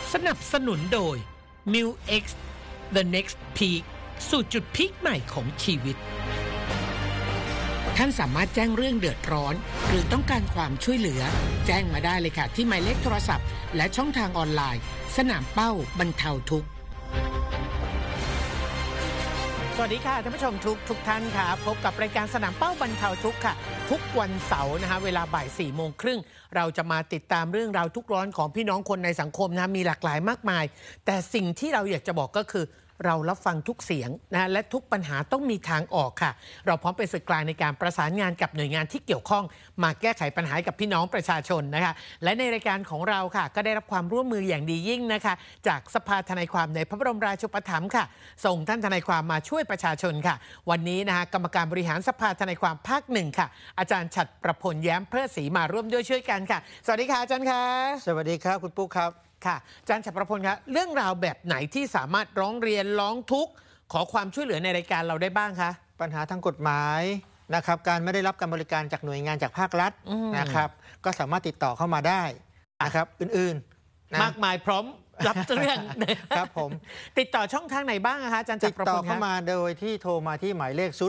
สนับสนุนโดย Mu X The Next Peak สู่จุดพีคใหม่ของชีวิตท่านสามารถแจ้งเรื่องเดือดร้อนหรือต้องการความช่วยเหลือแจ้งมาได้เลยค่ะที่หมายเลขโทรศัพท์และช่องทางออนไลน์สนามเป้าบรรเทาทุกข์สวัสดีค่ะท่านผู้ชมทุกท่านค่ะพบกับรายการสนามเป้าบรรเทาทุกข์ค่ะทุกวันเสาร์นะคะเวลาบ่าย 4:30 น.เราจะมาติดตามเรื่องราวทุกร้อนของพี่น้องคนในสังคมนะมีหลากหลายมากมายแต่สิ่งที่เราอยากจะบอกก็คือเรารับฟังทุกเสียงนะและทุกปัญหาต้องมีทางออกค่ะเราพร้อมเป็นสื่อกลางในการประสานงานกับหน่วยงานที่เกี่ยวข้องมาแก้ไขปัญหากับพี่น้องประชาชนนะคะและในรายการของเราค่ะก็ได้รับความร่วมมืออย่างดียิ่งนะคะจากสภาทนายความในพระบรมราชูปถัมภ์ค่ะส่งท่านทนายความมาช่วยประชาชนค่ะวันนี้นะคะกรรมการบริหารสภาทนายความภาคหนึ่งค่ะอาจารย์ฉัตรประพลแย้มเพื่อศรีมาร่วมด้วยช่วยกันค่ะสวัสดีค่ะอาจารย์ค่ะสวัสดีครับคุณปุ๊กครับค่ะอาจารย์ฉัตรประพลครับเรื่องราวแบบไหนที่สามารถร้องเรียนร้องทุกข์ขอความช่วยเหลือในรายการเราได้บ้างคะปัญหาทางกฎหมายนะครับการไม่ได้รับการบริการจากหน่วยงานจากภาครัฐนะครับก็สามารถติดต่อเข้ามาได้นะครับอื่นๆมากมายพร้อมรับเรื่องครับผมติดต่อช่องทางไหนบ้างคะอาจารย์ติดต่อเข้ามาโดยที่โทรมาที่หมายเลข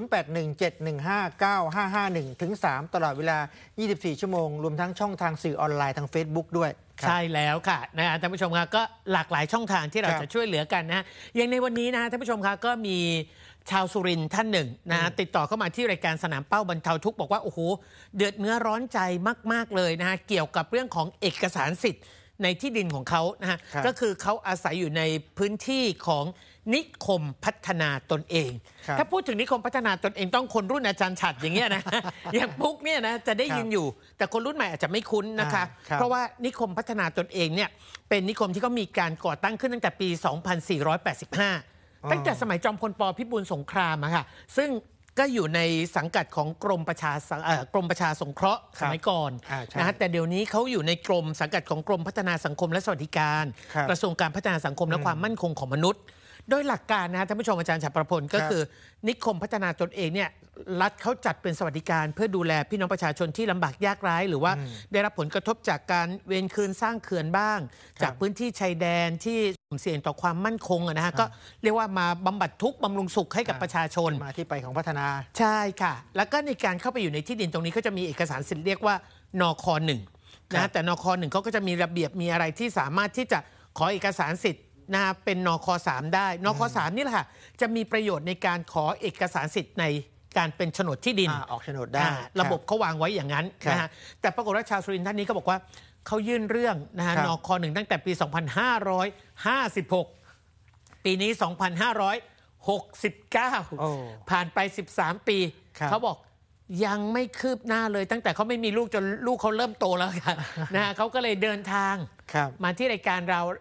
0817159551-3 ตลอดเวลา 24 ชั่วโมงรวมทั้งช่องทางสื่อออนไลน์ทาง Facebook ด้วยใช่แล้วค่ะนะท่านผู้ชมคะก็หลากหลายช่องทางที่เราจะช่วยเหลือกันนะอย่างในวันนี้นะท่านผู้ชมคะก็มีชาวสุรินทร์ท่านหนึ่งนะติดต่อเข้ามาที่รายการสนามเป้าบรรเทาทุกข์บอกว่าโอ้โหเดือดเนื้อร้อนใจมากๆเลยนะฮะเกี่ยวกับเรื่องของเอกสารสิทธิ์ในที่ดินของเขานะฮะก็คือเขาอาศัยอยู่ในพื้นที่ของนิคมพัฒนาตนเองถ้าพูดถึงนิคมพัฒนาตนเองต้องคนรุ่นอาจารย์ฉัตรอย่างเงี้ยนะ อย่างปุ๊กเนี่ยนะจะได้ยินอยู่แต่คนรุ่นใหม่อาจจะไม่คุ้นนะคะเพราะว่านิคมพัฒนาตนเองเนี่ยเป็นนิคมที่เขามีการก่อตั้งขึ้นตั้งแต่ปี 2485 ตั้งแต่สมัยจอมพลป.พิบูลสงครามอะค่ะซึ่งก็อยู่ในสังกัดของกรมประชาสงเคราะห์สมัยก่อนนะฮะแต่เดี๋ยวนี้เขาอยู่ในกรมสังกัดของกรมพัฒนาสังคมและสวัสดิการกระทรวงการพัฒนาสังคมและความมั่นคงของมนุษย์โดยหลักการนะท่านผู้ชมอาจารย์ฉัตรประพลก็คือนิคมพัฒนาตนเองเนี่ยรัฐเขาจัดเป็นสวัสดิการเพื่อดูแลพี่น้องประชาชนที่ลำบากยากไร้หรือว่าได้รับผลกระทบจากการเวรคืนสร้างเขื่อนบ้างจากพื้นที่ชายแดนที่เสี่ยงต่อความมั่นคงนะฮะก็เรียกว่ามาบำบัดทุกข์บำรุงสุขให้กับประชาชนมาที่ไปของพัฒนาใช่ค่ะแล้วก็ในการเข้าไปอยู่ในที่ดินตรงนี้ก็จะมีเอกสารสิทธิ์เรียกว่านค.1 นะแต่นค.1เขาก็จะมีระเบียบมีอะไรที่สามารถที่จะขอเอกสารสิทธิ์นะเป็นนค.3 ได้นค.3 นี่แหละค่ะจะมีประโยชน์ในการขอเอกสารสิทธิ์ในการเป็นโฉนดที่ดินออกโฉนดได้ระบบเขาวางไว้อย่างนั้นนะฮะแต่ปรากฏว่าชาวสุรินทร์ท่านนี้ก็บอกว่าเขายื่นเรื่องนะฮะนค.1 ตั้งแต่ปี 2556 ปีนี้ 2569 ผ่านไป 13 ปีเขาบอกยังไม่คืบหน้าเลยตั้งแต่เขาไม่มีลูกจนลูกเขาเริ่มโตแล้วค่ะนะฮะเขาก็เลยเดินทางมาที่รายการเรา